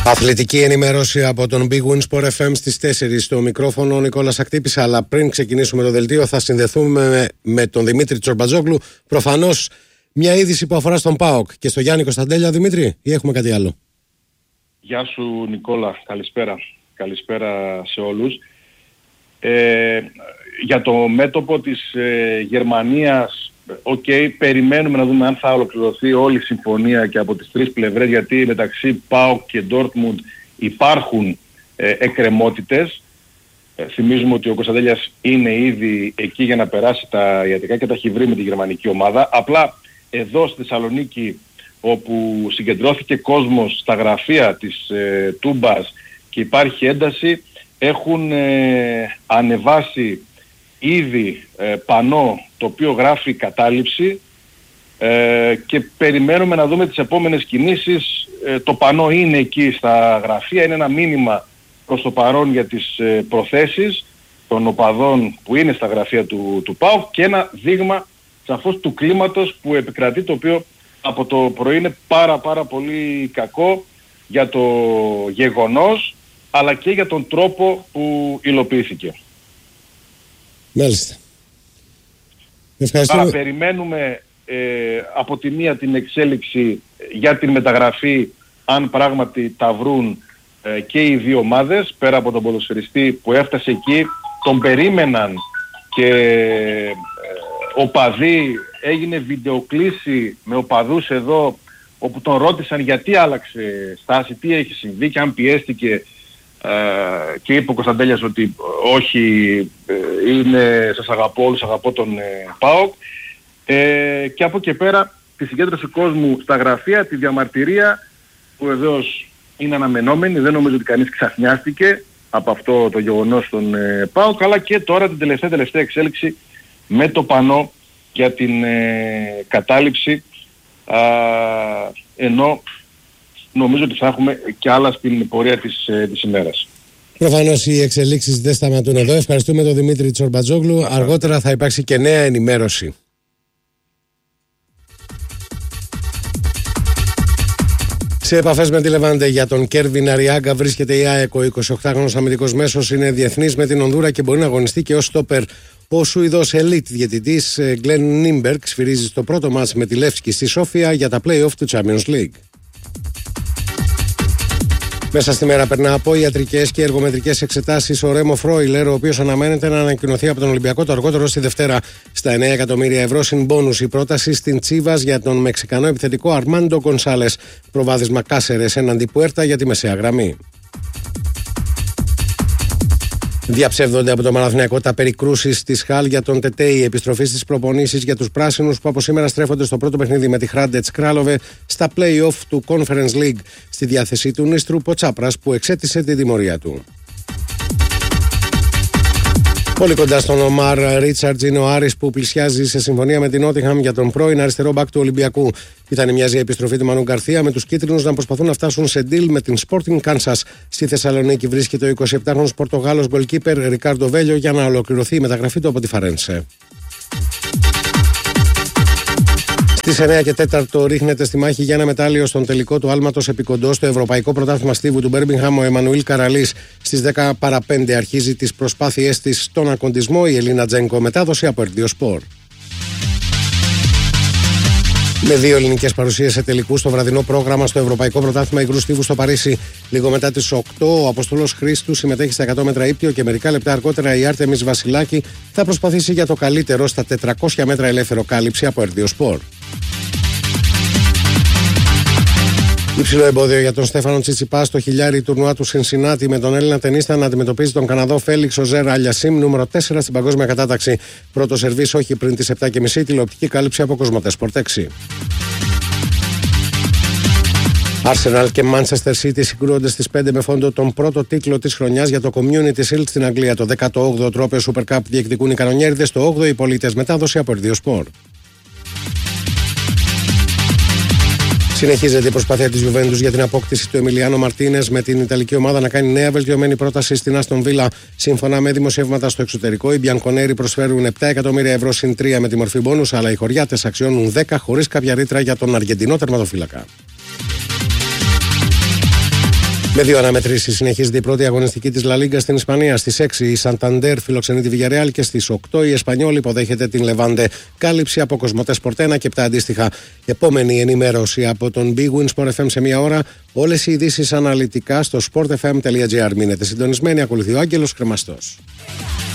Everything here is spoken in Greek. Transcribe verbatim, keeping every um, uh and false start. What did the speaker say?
Αθλητική ενημέρωση από τον Big Win Sport εφ εμ στις τέσσερις. Στο μικρόφωνο ο Νικόλας Ακτύπης, αλλά πριν ξεκινήσουμε το δελτίο θα συνδεθούμε με, με τον Δημήτρη Τσορμπατζόγλου. Προφανώς μια είδηση που αφορά στον ΠΑΟΚ και στο Γιάννη Κωνσταντέλια. Δημήτρη, ή έχουμε κάτι άλλο? Γεια σου Νικόλα, καλησπέρα. Καλησπέρα σε όλους. Ε, για το μέτωπο της ε, Γερμανίας, οκ, okay, περιμένουμε να δούμε αν θα ολοκληρωθεί όλη η συμφωνία και από τις τρεις πλευρές, γιατί μεταξύ ΠΑΟΚ και Ντόρτμουντ υπάρχουν ε, εκκρεμότητες. Ε, θυμίζουμε ότι ο Κωνσταντέλιας είναι ήδη εκεί για να περάσει τα ιατρικά και τα έχει βρει με τη γερμανική ομάδα. Απλά εδώ στη Θεσσαλονίκη, όπου συγκεντρώθηκε κόσμος στα γραφεία της ε, Τούμπας και υπάρχει ένταση, έχουν ε, ανεβάσει ήδη ε, πανό το οποίο γράφει κατάληψη ε, και περιμένουμε να δούμε τις επόμενες κινήσεις. Ε, το πανό είναι εκεί στα γραφεία, είναι ένα μήνυμα προς το παρόν για τις ε, προθέσεις των οπαδών που είναι στα γραφεία του, του ΠΑΟΚ και ένα δείγμα σαφώς του κλίματος που επικρατεί, το οποίο από το πρωί είναι πάρα πάρα πολύ κακό για το γεγονός αλλά και για τον τρόπο που υλοποιήθηκε. Μάλιστα. Άρα περιμένουμε ε, από τη μία την εξέλιξη για την μεταγραφή, αν πράγματι τα βρουν ε, και οι δύο ομάδες, πέρα από τον ποδοσφαιριστή που έφτασε εκεί, τον περίμεναν και ε, οπαδοί, έγινε βιντεοκλήση με οπαδούς εδώ, όπου τον ρώτησαν γιατί άλλαξε στάση, τι έχει συμβεί και αν πιέστηκε. Uh, και είπε ο Κωνσταντέλιας ότι όχι, uh, είναι, σας αγαπώ όλους, αγαπώ τον uh, ΠΑΟΚ uh, και από και πέρα τη συγκέντρωση κόσμου στα γραφεία, τη διαμαρτυρία που βεβαίως είναι αναμενόμενη, δεν νομίζω ότι κανείς ξαφνιάστηκε από αυτό το γεγονός των uh, ΠΑΟΚ, αλλά και τώρα την τελευταία τελευταία εξέλιξη με το πανό για την uh, κατάληψη, uh, ενώ νομίζω ότι θα έχουμε και άλλα στην πορεία της, ε, της ημέρας. Προφανώς οι εξελίξεις δεν σταματούν εδώ. Ευχαριστούμε τον Δημήτρη Τσορμπατζόγλου. Αργότερα θα υπάρξει και νέα ενημέρωση. Σε επαφές με τη Λεβάντε για τον Κέρβιν Αριάγκα βρίσκεται η ΑΕΚ. Ο εικοσιοκτάχρονος αμυντικός μέσος είναι διεθνής με την Ονδούρα και μπορεί να αγωνιστεί και ως στόπερ. Ο Σουηδός ελίτ διαιτητής Γκλεν Νίμπεργκ σφυρίζει στο πρώτο μάτς με τη Λεύσκη στη Σόφια για τα play-off του Champions League. Μέσα στη μέρα περνά από ιατρικές και εργομετρικές εξετάσεις ο Ρέμο Φρόιλερ, ο οποίος αναμένεται να ανακοινωθεί από τον Ολυμπιακό το αργότερο στη Δευτέρα. Στα εννέα εκατομμύρια ευρώ συν μπόνους η πρόταση στην Τσίβας για τον Μεξικανό επιθετικό Αρμάντο Γκονσάλες. Προβάδισμα Κάσερες έναντι Πουέρτα για τη μεσαία γραμμή. Διαψεύδονται από το Παναθηναϊκό τα περικρούσεις της Χαλ για τον Τετέι. Η επιστροφή στις προπονήσεις για τους πράσινους που από σήμερα στρέφονται στο πρώτο παιχνίδι με τη Χράντετς Κράλοβε στα play-off του Conference League. Στη διάθεσή του Νίστρου Ποτσάπρας που εξέτησε τη τιμωρία του. Πολύ κοντά στον Ομάρ Ρίτσαρτζ είναι ο Άρης που πλησιάζει σε συμφωνία με την Νότιγχαμ για τον πρώην αριστερό μπακ του Ολυμπιακού. Πιθανή μοιάζει η επιστροφή του Μανού Γκαρθία με τους κίτρινους να προσπαθούν να φτάσουν σε deal με την Sporting Kansas. Στη Θεσσαλονίκη βρίσκεται ο εικοσιεπτάχρονος Πορτογάλος γκολκίπερ Ρικάρντο Βέλιο για να ολοκληρωθεί η μεταγραφή του από τη Φαρένσε. Στις εννέα και τέσσερα ρίχνεται στη μάχη για ένα μετάλλιο στον τελικό του άλματος επικοντός στο Ευρωπαϊκό Πρωτάθλημα Στίβου του Μπέρμιγχαμ ο Εμμανουήλ Καραλής. Στις δέκα παρά πέντε αρχίζει τις προσπάθειές της στον ακοντισμό η Ελίνα Τζένκο, μετάδοση από Ερντίο Σπορ. Με δύο ελληνικές παρουσίες σε τελικού στο βραδινό πρόγραμμα στο Ευρωπαϊκό Πρωτάθλημα Υγρού Στίβου στο Παρίσι. Λίγο μετά τις οκτώ ο Αποστολός Χρήστου συμμετέχει στα εκατό μέτρα ύπτιο και μερικά λεπτά αργότερα η Άρτεμις Βασιλάκη θα προσπαθήσει για το καλύτερο στα τετρακόσια μέτρα ελεύθερο κάλυψη από Ερντίο Σπορ. Υψηλό εμπόδιο για τον Στέφανο Τσιτσιπά στο χιλιάρι τουρνουά του Σινσινάτι με τον Έλληνα τενίστα να αντιμετωπίζει τον Καναδό Φέλιξ Οζέρ Αλιασίμ, νούμερο τέσσερα στην παγκόσμια κατάταξη. Πρώτο σερβίς όχι πριν τις επτά και μισή, τηλεοπτική κάλυψη από Κοσμοτέ Sport έξι. Arsenal και Manchester City συγκρούονται στις πέντε με φόντο τον πρώτο τίτλο της χρονιάς για το Community Shield στην Αγγλία. Το δέκατο όγδοο τρόπαιο Super Cup διεκδικούν οι κανονιέριδες, το όγδοο οι πολίτες, μετάδοση από Ερντίο Σπορ. Συνεχίζεται η προσπάθεια της Juventus για την απόκτηση του Εμιλιάνο Μαρτίνες με την Ιταλική ομάδα να κάνει νέα βελτιωμένη πρόταση στην Άστον Βίλα. Σύμφωνα με δημοσιεύματα στο εξωτερικό, οι Μπιανκονέροι προσφέρουν επτά εκατομμύρια ευρώ συν τρία με τη μορφή μπόνους, αλλά οι χωριάτες αξιώνουν δέκα χωρίς κάποια ρήτρα για τον Αργεντινό τερματοφύλακα. Με δύο αναμετρήσεις συνεχίζεται η πρώτη αγωνιστική της Λα Λίγκα στην Ισπανία. Στις έξι η Σανταντέρ φιλοξενεί τη Βιγιαρεάλ και στις οκτώ η Εσπανιόλ υποδέχεται την Λεβάντε. Κάλυψη από Κοσμοτέ Sport ένα και επτά αντίστοιχα. Επόμενη ενημέρωση από τον Big Win Sport εφ εμ σε μία ώρα. Όλες οι ειδήσεις αναλυτικά στο sport f m τελεία g r. Μείνετε συντονισμένοι. Ακολουθεί ο Άγγελος Κρεμαστός.